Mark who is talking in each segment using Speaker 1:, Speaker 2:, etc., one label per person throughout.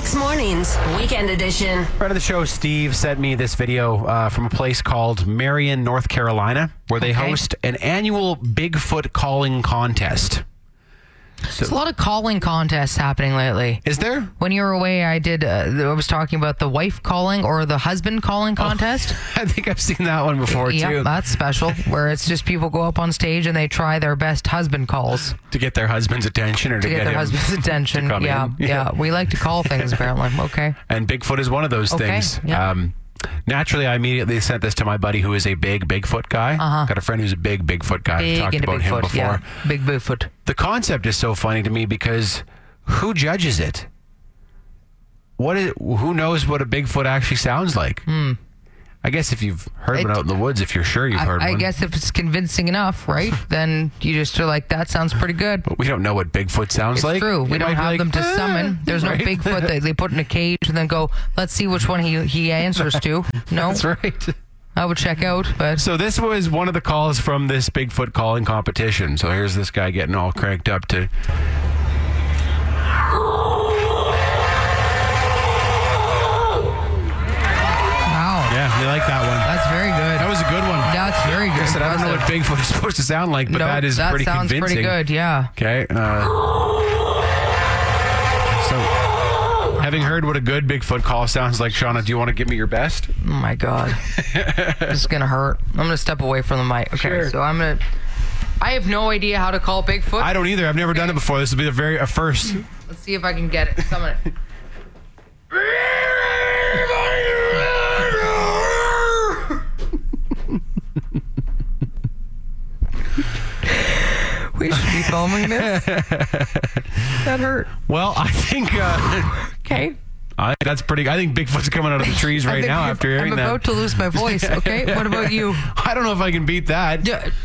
Speaker 1: X Mornings, Weekend Edition.
Speaker 2: Friend of the show, Steve, sent me this video from a place called Marion, North Carolina, where they host an annual Bigfoot calling contest.
Speaker 3: There's a lot of calling contests happening lately.
Speaker 2: Is there?
Speaker 3: When you were away, I was talking about the wife calling or the husband calling contest.
Speaker 2: I think I've seen that one before,
Speaker 3: Yep,
Speaker 2: too.
Speaker 3: that's special, where it's just people go up on stage and they try their best husband calls.
Speaker 2: To get their husband's attention or to get
Speaker 3: their
Speaker 2: him
Speaker 3: husband's attention.
Speaker 2: to come in.
Speaker 3: Yeah. We like to call things, apparently. Okay.
Speaker 2: And Bigfoot is one of those things.
Speaker 3: Yeah.
Speaker 2: Naturally, I immediately sent this to my buddy who is a big Bigfoot guy. Got a friend who's a big Bigfoot guy. I've talked about him before.
Speaker 3: Yeah. Big Bigfoot.
Speaker 2: The concept is so funny to me because who judges it? Who knows what a Bigfoot actually sounds like? I guess if you've heard one out in the woods, if you're sure you've heard one.
Speaker 3: I guess if it's convincing enough, right? Then you just are like, that sounds pretty good.
Speaker 2: But we don't know what Bigfoot sounds like.
Speaker 3: It's true. We don't have them to summon. There's no Bigfoot that they put in a cage and then go, let's see which one he answers to. No.
Speaker 2: That's right.
Speaker 3: I would check out, but...
Speaker 2: So this was one of the calls from this Bigfoot calling competition. So here's this guy getting all cranked up to... You like that one?
Speaker 3: That's very good.
Speaker 2: That was a good one.
Speaker 3: That's very good.
Speaker 2: I said, I don't know what Bigfoot is supposed to sound like, but that is pretty convincing.
Speaker 3: That sounds pretty good, yeah.
Speaker 2: Okay. So, having heard what a good Bigfoot call sounds like, Shauna, do you want to give me your best?
Speaker 3: Oh, my God. This is going to hurt. I'm going to step away from the mic. Okay,
Speaker 2: sure.
Speaker 3: So I have no idea how to call Bigfoot.
Speaker 2: I don't either. I've never done it before. This will be a first.
Speaker 3: Let's see if I can get it. Summon it. We should be filming this. That hurt.
Speaker 2: Well, I think...
Speaker 3: Okay.
Speaker 2: I think Bigfoot's coming out of the trees right now after hearing that.
Speaker 3: I'm about to lose my voice, okay? What about you?
Speaker 2: I don't know if I can beat that.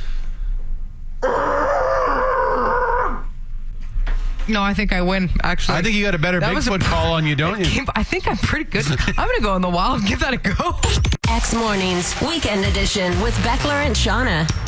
Speaker 3: No, I think I win, actually.
Speaker 2: I think you got a better Bigfoot call on you, don't you?
Speaker 3: I think I'm pretty good. I'm going to go in the wild and give that a go.
Speaker 1: X Mornings, Weekend Edition with Beckler and Shauna.